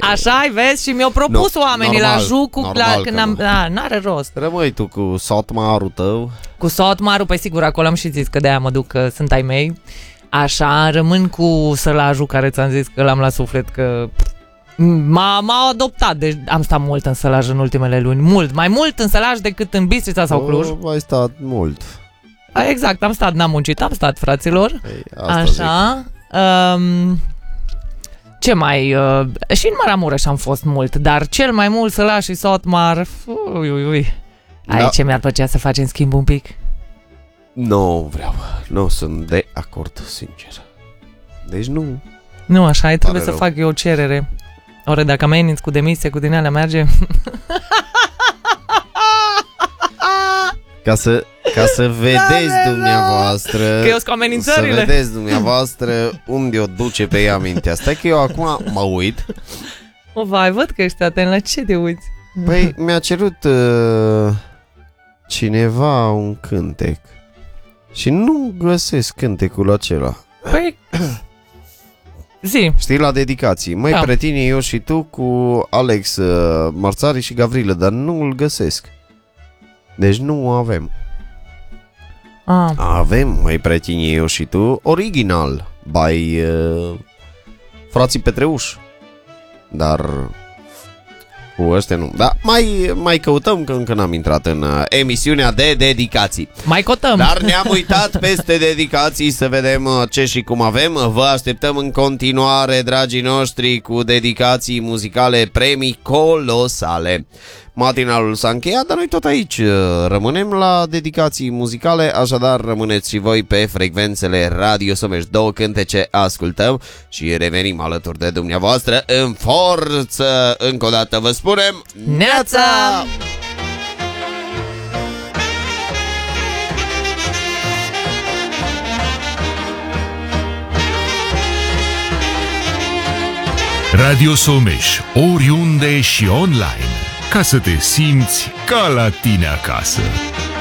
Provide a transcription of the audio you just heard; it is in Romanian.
Așa-i, vezi? Și mi-au propus oamenii normal, la jucul. normal Când am, n-are rost. Rămâi tu cu sotmarul tău. Cu sotmarul, pe sigur, acolo am și zis că de-aia mă duc, că sunt ai mei. Așa, rămân cu sălajul care ți-am zis că l-am la suflet, că m-a adoptat. Deci am stat mult în sălaj în ultimele luni. Mult, mai mult în sălaj decât în Bistrița sau Cluj. Ai stat mult. Exact, am stat, n-am muncit, am stat, fraților. Așa. Ce mai... și în Maramureș am fost mult, dar cel mai mult Sălaș și Sotmar... Aici mi-ar plăcea să facem schimb un pic. Nu vreau, nu sunt de acord, sincer. Deci nu. Nu, așa, trebuie să fac eu o cerere. Ori dacă ameninți cu demisie, cu din alea merge... Ca să vedeți dumneavoastră, că eu sunt cu amenințările. să vedeți dumneavoastră unde o duce pe ea mintea. Stai că eu acum mă uit. O, vai, văd că ești atent, la ce te uiți? Păi mi-a cerut cineva un cântec și nu găsesc cântecul acela. Păi... Zi. Știi, la dedicații. Măi, da. Pretine eu și tu cu Alex Marțari și Gavrilă, dar nu îl găsesc. Deci nu avem. Avem, măi, pretine eu și tu, original by frații Petreuș. Dar cu ăștia nu. Da, mai căutăm, că încă n-am intrat în emisiunea de dedicații. Mai cotăm. Dar ne-am uitat peste dedicații să vedem ce și cum avem. Vă așteptăm în continuare, dragii noștri, cu dedicații muzicale, premii colosale. Matinalul s-a încheiat, dar noi tot aici rămânem la dedicații muzicale, așadar rămâneți și voi pe frecvențele Radio Someș. 2 cântece ascultăm și revenim alături de dumneavoastră în forță. Încă o dată vă spunem neața! Radio Someș, oriunde și online, ca să te simți ca la tine acasă.